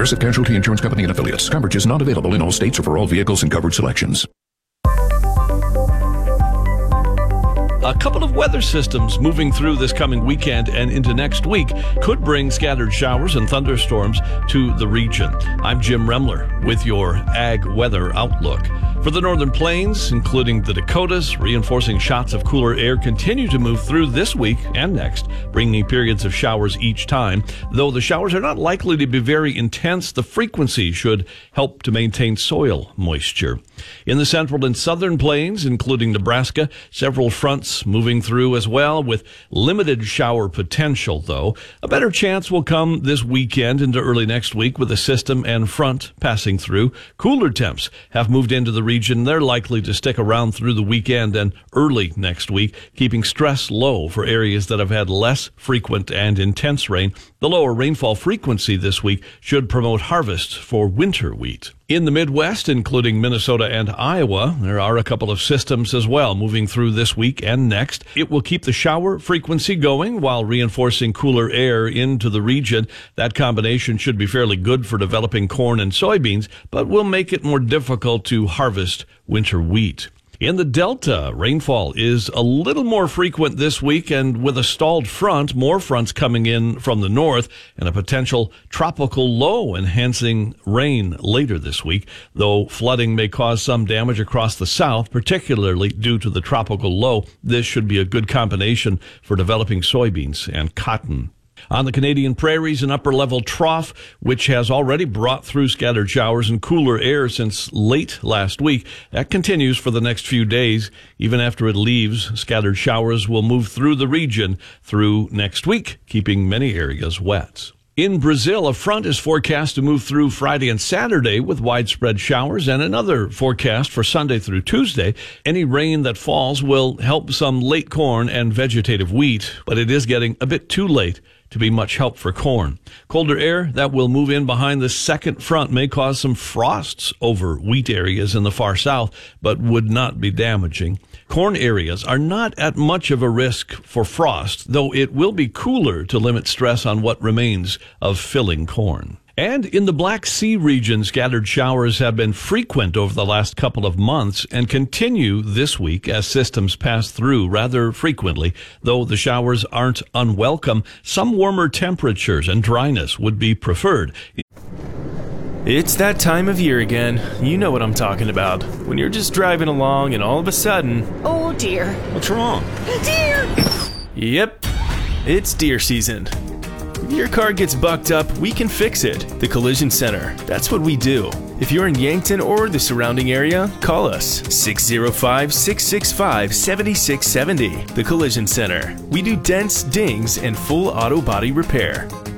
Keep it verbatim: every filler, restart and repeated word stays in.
Progressive Casualty Insurance Company and Affiliates. Coverage is not available in all states or for all vehicles and covered selections. A couple of weather systems moving through this coming weekend and into next week could bring scattered showers and thunderstorms to the region. I'm Jim Remler with your Ag Weather Outlook. For the northern plains, including the Dakotas, reinforcing shots of cooler air continue to move through this week and next, bringing periods of showers each time. Though the showers are not likely to be very intense, the frequency should help to maintain soil moisture. In the central and southern plains, including Nebraska, several fronts moving through as well, with limited shower potential, though. A better chance will come this weekend into early next week with a system and front passing through. Cooler temps have moved into the region. They're likely to stick around through the weekend and early next week, keeping stress low for areas that have had less frequent and intense rain. The lower rainfall frequency this week should promote harvest for winter wheat. In the Midwest, including Minnesota and Iowa, there are a couple of systems as well moving through this week and next. It will keep the shower frequency going while reinforcing cooler air into the region. That combination should be fairly good for developing corn and soybeans, but will make it more difficult to harvest winter wheat. In the Delta, rainfall is a little more frequent this week, and with a stalled front, more fronts coming in from the north, and a potential tropical low enhancing rain later this week, though flooding may cause some damage across the south, particularly due to the tropical low. This should be a good combination for developing soybeans and cotton. On the Canadian prairies, an upper-level trough, which has already brought through scattered showers and cooler air since late last week. That continues for the next few days. Even after it leaves, scattered showers will move through the region through next week, keeping many areas wet. In Brazil, a front is forecast to move through Friday and Saturday with widespread showers, and another forecast for Sunday through Tuesday. Any rain that falls will help some late corn and vegetative wheat, but it is getting a bit too late to be much help for corn. Colder air that will move in behind the second front may cause some frosts over wheat areas in the far south, but would not be damaging. Corn areas are not at much of a risk for frost, though it will be cooler to limit stress on what remains of filling corn. And in the Black Sea region, scattered showers have been frequent over the last couple of months and continue this week as systems pass through rather frequently. Though the showers aren't unwelcome, some warmer temperatures and dryness would be preferred. It's that time of year again. You know what I'm talking about. When you're just driving along and all of a sudden... Oh dear. What's wrong? Deer! Yep, it's deer season. If your car gets bucked up, we can fix it. The Collision Center. That's what we do. If you're in Yankton or the surrounding area, call us. six oh five, six six five, seven six seven oh. The Collision Center. We do dents, dings, and full auto body repair.